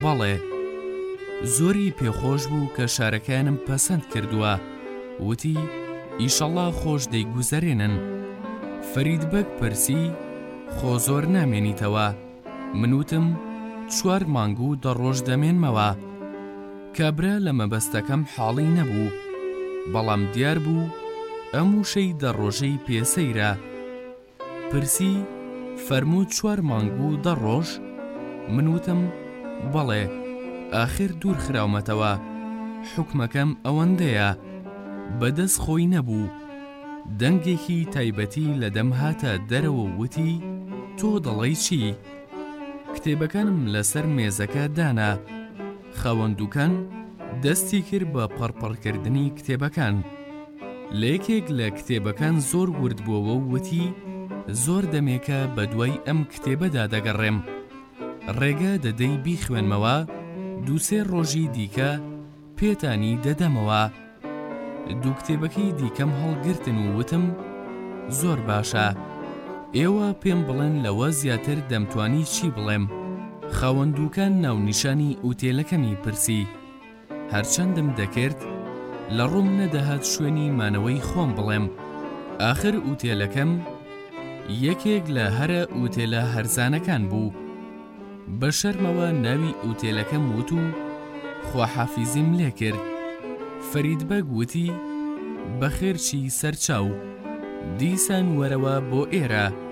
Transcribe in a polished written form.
بەڵێ. زۆری پێخۆش بوو کە شارەکانم پەسەند کردووە، وتی ئیشەڵڵا خۆش دەیگوزەرێنن. فەریدبەگ پرسی خۆ زۆر نامێنیتەوە؟ منوتم 4 مانگ و 10 ڕۆژ دەمێنمەوە. کابرا لە مەبەستەکەم حاڵی نەبوو، بەڵام دیار بوو ئەم وشەی 10 ڕۆژەی پێسەیرە. پرسی فەرمووت 4 مانگ و 10 ڕۆژ؟ منوتم بەڵێ. ئاخر دوور خراومەتەوە، حوکمەکەم ئەوەندەیە. بەدەست خۆی نەبوو، دەنگێکی تایبەتی لە دەم هاتە دەرەوە وتی تۆ دەڵێی چی؟ کتێبەکانم لەسەر مێزەکە دانا. خاوەندووکان دەستی کرد بە پەڕپەڕکردنی کتێبەکان. لە یەکێک لە کتێبەکان زۆر ورد بووەوە و وتی زۆر دەمێکە بە دوای ئەم کتێبەدا دەگەڕێم، ڕێگە دەدەی بیخوێنمەوە، 2-3 ڕۆژی دیکە پێتانی دەدەمەوە. 2 کتێبەکەی دیکەم هەڵگرتن و وتم زۆر باشە، ئێوە پێم بڵێن لەوە زیاتر دەمتوانی چی بڵێم. خاوەندووکان ناونیشانی ئوتێلەکەمی پرسی، هەرچەندم دەکرد لە ڕووم نەدەهات شوێنی مانەوەی خۆم بڵێم. ئاخر ئوتێلەکەم یەکێک لە هەرە ئوتێلە هەرزانەکان بوو. بە شەرمەوە ناوی ئوتێلەکەم وت و خواحافیزیم لێ کرد. فەریدبەگ وتی بەخێرچی سەرچاو، دیسان وەرەوە بۆ ئێرە.